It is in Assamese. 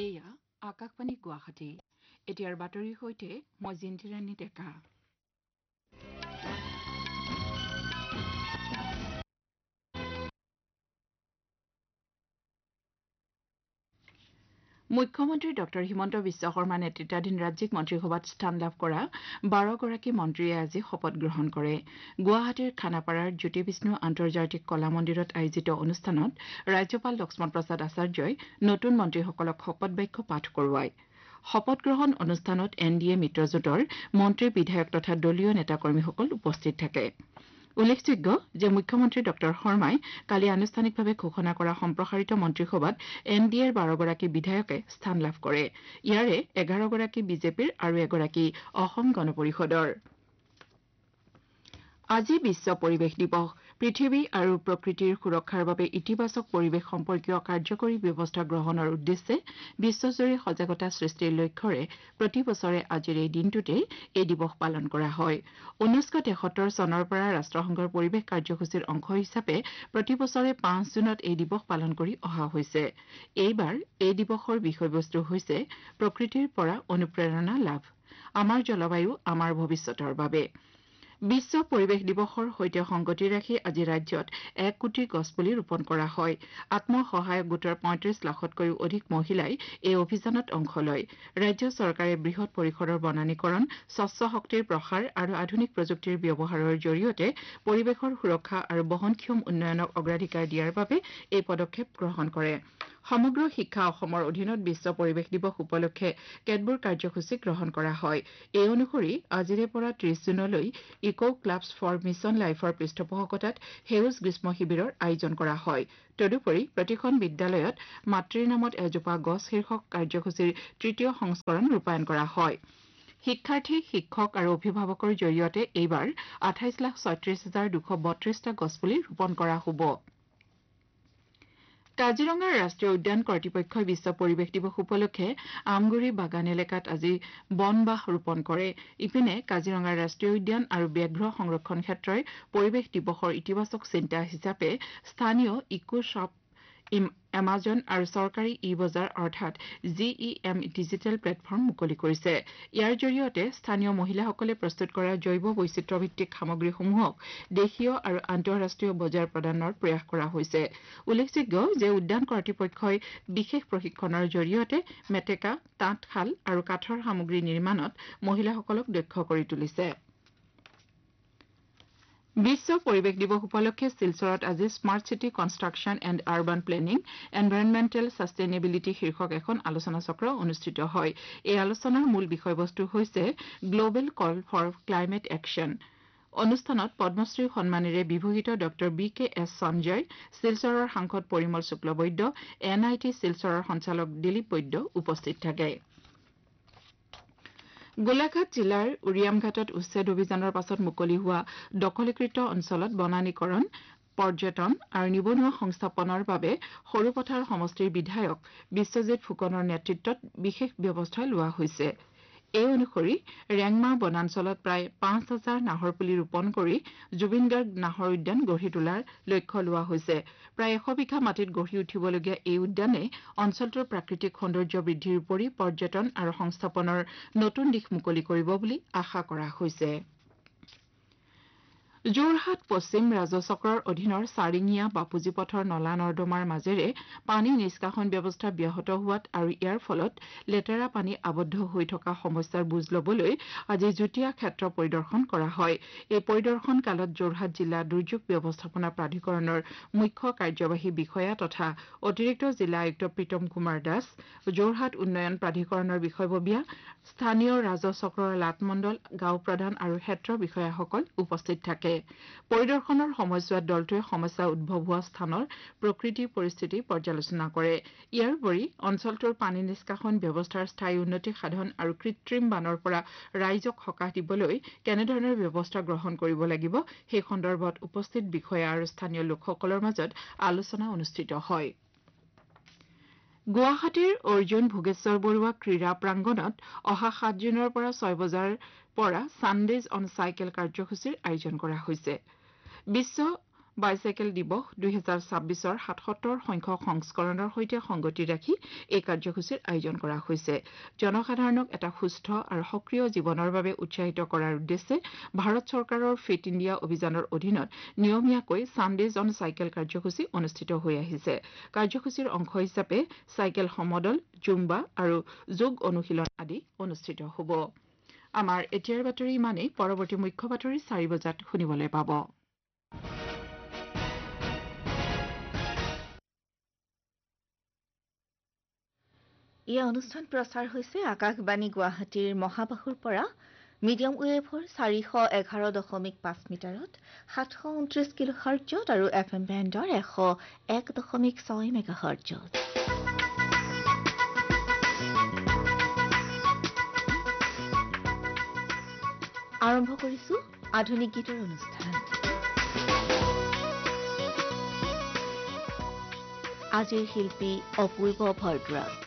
এয়া আকাশবাণী গুৱাহাটী এতিয়াৰ বাতৰিৰ সৈতে মই জিন্তিৰাণী ডেকা। মুখ্যমন্ত্ৰী ডঃ হিমন্ত বিশ্ব শৰ্মা নেতৃত্বাধীন ৰাজ্যিক মন্ত্ৰীসভাত স্থান লাভ কৰা 12গৰাকী মন্ত্ৰীয়ে আজি শপত গ্ৰহণ কৰে। গুৱাহাটীৰ খানাপাৰাৰ জ্যোতি বিষ্ণু আন্তৰ্জাতিক কলা মন্দিৰত আয়োজিত অনুষ্ঠানত ৰাজ্যপাল লক্ষ্মণ প্ৰসাদ আচাৰ্যই নতুন মন্ত্ৰীসকলক শপত বাক্য পাঠ কৰোৱায়। শপত গ্ৰহণ অনুষ্ঠানত NDA মিত্ৰজোঁটৰ মন্ত্ৰী বিধায়ক তথা দলীয় নেতাকৰ্মীসকল উপস্থিত থাকে। উল্লেখযোগ্য যে মুখ্যমন্ত্ৰী ডঃ শৰ্মাই কালি আনুষ্ঠানিকভাৱে ঘোষণা কৰা সম্প্ৰসাৰিত মন্ত্ৰীসভাত NDAৰ 12গৰাকী বিধায়কে স্থান লাভ কৰে। ইয়াৰে 11গৰাকী বিজেপিৰ আৰু এগৰাকী অসম গণ পৰিষদৰ। আজি বিশ্ব পৰিৱেশ দিৱস। পৃথিৱী আৰু প্ৰকৃতিৰ সুৰক্ষাৰ বাবে ইতিবাচক পৰিৱেশ সম্পৰ্কীয় কাৰ্যকৰী ব্যৱস্থা গ্ৰহণৰ উদ্দেশ্যে বিশ্বজুৰি সজাগতা সৃষ্টিৰ লক্ষ্যৰে প্ৰতি বছৰে আজিৰ এই দিনটোতেই এই দিৱস পালন কৰা হয়। 1973 চনৰ পৰা ৰাষ্ট্ৰসংঘৰ পৰিৱেশ কাৰ্যসূচীৰ অংশ হিচাপে প্ৰতি বছৰে 5 জুনত এই দিৱস পালন কৰি অহা হৈছে। এইবাৰ এই দিৱসৰ বিষয়বস্তু হৈছে প্ৰকৃতিৰ পৰা অনুপ্ৰেৰণা লাভ, আমাৰ জলবায়ু আমাৰ ভৱিষ্যতৰ বাবে। বিশ্ব পৰিৱেশ দিৱসৰ সৈতে সংগতি ৰাখি আজি ৰাজ্যত 1 কোটি গছপুলি ৰোপণ কৰা হয়। আত্মসহায়ক গোটৰ 35 লাখতকৈও অধিক মহিলাই এই অভিযানত অংশ লয়। ৰাজ্য চৰকাৰে বৃহৎ পৰিসৰৰ বনানীকৰণ, স্বচ্ছ শক্তিৰ প্ৰসাৰ আৰু আধুনিক প্ৰযুক্তিৰ ব্যৱহাৰৰ জৰিয়তে পৰিৱেশৰ সুৰক্ষা আৰু বহনক্ষম উন্নয়নক অগ্ৰাধিকাৰ দিয়াৰ বাবে এই পদক্ষেপ গ্ৰহণ কৰে। সমগ্ৰ শিক্ষা অসমৰ অধীনত বিশ্ব পৰিৱেশ দিৱস উপলক্ষে কেতবোৰ কাৰ্যসূচী গ্ৰহণ কৰা হয়। এই অনুসৰি আজিৰে পৰা 30 জুনলৈ ইকো ক্লাবছ ফৰ মিছন লাইফৰ পৃষ্ঠপোষকতাত সেউজ গ্ৰীষ্ম শিবিৰৰ আয়োজন কৰা হয়। তদুপৰি প্ৰতিখন বিদ্যালয়ত মাতৃৰ নামত এজোপা গছ শীৰ্ষক কাৰ্যসূচীৰ 3য় সংস্কৰণ ৰূপায়ণ কৰা হয়। শিক্ষাৰ্থী, শিক্ষক আৰু অভিভাৱকৰ জৰিয়তে এইবাৰ 28,36,232টা গছপুলি ৰোপণ কৰা হ'ব। কাজিৰঙা ৰাষ্ট্ৰীয় উদ্যান কৰ্তৃপক্ষই বিশ্ব পৰিৱেশ দিৱস উপলক্ষে আমগুৰি বাগান এলেকাত আজি বন বাঁহ ৰোপণ কৰে। ইপিনে কাজিৰঙা ৰাষ্ট্ৰীয় উদ্যান আৰু ব্যাঘ্ৰ সংৰক্ষণ ক্ষেত্ৰই পৰিৱেশ দিৱসৰ ইতিবাচক চিন্তা হিচাপে স্থানীয় ইকো শ্বপ, এমাজন আৰু চৰকাৰী ই-বজাৰ অৰ্থাৎ GEM ডিজিটেল প্লেটফৰ্ম মুকলি কৰিছে। ইয়াৰ জৰিয়তে স্থানীয় মহিলাসকলে প্ৰস্তুত কৰা জৈৱ বৈচিত্ৰ্যভিত্তিক সামগ্ৰীসমূহক দেশীয় আৰু আন্তঃৰাষ্ট্ৰীয় বজাৰ প্ৰদানৰ প্ৰয়াস কৰা হৈছে। উল্লেখযোগ্য যে উদ্যান কৰ্তৃপক্ষই বিশেষ প্ৰশিক্ষণৰ জৰিয়তে মেটেকা, তাঁতশাল আৰু কাঠৰ সামগ্ৰী নিৰ্মাণত মহিলাসকলক দক্ষ কৰি তুলিছে। বিশ্ব পৰিৱেশ দিৱস উপলক্ষে শিলচৰত আজি smart city construction and urban planning, environmental sustainability শীৰ্ষক এখন আলোচনাচক্ৰ অনুষ্ঠিত হয়। এই আলোচনাৰ মূল বিষয়বস্তু হৈছে global call for climate action. অনুষ্ঠানত পদ্মশ্ৰী সন্মানেৰে বিভূষিত ডঃ BKS সঞ্জয়, শিলচৰৰ সাংসদ পৰিমল শুক্লবৈদ্য, NIT শিলচৰৰ সঞ্চালক দিলীপ বৈদ্য উপস্থিত থাকে। গোলাঘাট জিলাৰ উৰিয়ামঘাটত উচ্ছেদ অভিযানৰ পাছত মুকলি হোৱা দখলীকৃত অঞ্চলত বনানীকৰণ, পৰ্যটন আৰু নিবনুৱা সংস্থাপনৰ বাবে সৰুপথাৰ সমষ্টিৰ বিধায়ক বিশ্বজিৎ ফুকনৰ নেতৃত্বত বিশেষ ব্যৱস্থা লোৱা হৈছে। এই অনুসৰি ৰেংমা বনাঞ্চলত প্ৰায় 5,000 নাহৰ পুলি ৰোপণ কৰি জুবিন গাৰ্গ নাহৰ উদ্যান গঢ়ি তোলাৰ লক্ষ্য লোৱা হৈছে। প্ৰায় 100 বিঘা মাটিত গঢ়ি উঠিবলগীয়া এই উদ্যানে অঞ্চলটোৰ প্ৰাকৃতিক সৌন্দৰ্য বৃদ্ধিৰ উপৰি পৰ্যটন আৰু সংস্থাপনৰ নতুন দিশ মুকলি কৰিব বুলি আশা কৰা হৈছে। যোৰহাট পশ্চিম ৰাজচক্ৰৰ অধীনৰ চাৰিঙীয়া বাপুজী পথৰ নলা নৰ্দমাৰ মাজেৰে পানী নিষ্কাশন ব্যৱস্থা ব্যাহত হোৱাত আৰু ইয়াৰ ফলত লেতেৰা পানী আবদ্ধ হৈ থকা সমস্যাৰ বুজ ল'বলৈ আজি যুটীয়া ক্ষেত্ৰ পৰিদৰ্শন কৰা হয়। এই পৰিদৰ্শন কালত যোৰহাট জিলা দুৰ্যোগ ব্যৱস্থাপনা প্ৰাধিকৰণৰ মুখ্য কাৰ্যবাহী বিষয়া তথা অতিৰিক্ত জিলা আয়ুক্ত প্ৰীতম কুমাৰ দাস, যোৰহাট উন্নয়ন প্ৰাধিকৰণৰ বিষয়ববীয়া, স্থানীয় ৰাজচক্ৰৰ লাটমণ্ডল, গাঁও প্ৰধান আৰু ক্ষেত্ৰ বিষয়াসকল উপস্থিত থাকে। পৰিদৰ্শনৰ সময়ছোৱাত দলটোৱে সমস্যা উদ্ভৱ হোৱা স্থানৰ প্ৰকৃতি পৰিস্থিতি পৰ্যালোচনা কৰে। ইয়াৰ উপৰি অঞ্চলটোৰ পানী নিষ্কাশন ব্যৱস্থাৰ স্থায়ী উন্নতি সাধন আৰু কৃত্ৰিম বানৰ পৰা ৰাইজক সকাহ দিবলৈ কেনেধৰণৰ ব্যৱস্থা গ্ৰহণ কৰিব লাগিব সেই সন্দৰ্ভত উপস্থিত বিষয়া আৰু স্থানীয় লোকসকলৰ মাজত আলোচনা অনুষ্ঠিত হয়। গুৱাহাটীৰ অৰ্জুন ভোগেশ্বৰ বৰুৱা ক্ৰীড়া প্ৰাংগণত অহা 7 জুনৰ পৰা 6 বজাৰ পৰা ছানডেজ অন চাইকেল কাৰ্যসূচীৰ আয়োজন কৰা হৈছে। বিশ্ব বাইচাইকেল দিৱস 2026ৰ 77 সংখ্যক সংস্কৰণৰ সৈতে সংগতি ৰাখি এই কাৰ্যসূচীৰ আয়োজন কৰা হৈছে জনসাধাৰণক এটা সুস্থ আৰু সক্ৰিয় জীৱনৰ বাবে উৎসাহিত কৰাৰ উদ্দেশ্যে ভাৰত চৰকাৰৰ ফিট ইণ্ডিয়া অভিযানৰ অধীনত নিয়মীয়াকৈ সানডেজ অন চাইকেল কাৰ্যসূচী অনুষ্ঠিত হৈ আহিছে কাৰ্যসূচীৰ অংশ হিচাপে চাইকেল সমদল জুম্বা আৰু যোগ অনুশীলন আদি অনুষ্ঠিত হ'ব আমাৰ এতিয়াৰ বাতৰি ইমানেই পৰৱৰ্তী মুখ্য বাতৰি 4 বজাত শুনিবলৈ পাব এই অনুষ্ঠান প্ৰচাৰ হৈছে আকাশবাণী গুৱাহাটীৰ মহাবাহুৰ পৰা মিডিয়াম ৱেভৰ 411.5 মিটাৰত 729 কিলোহাৰ্টজত আৰু FM বেণ্ডৰ 101.6 মেগাহাৰ্টজত আৰম্ভ কৰিছো আধুনিক গীতৰ অনুষ্ঠান আজিৰ শিল্পী অপূৰ্ব ভৰদ্বাজ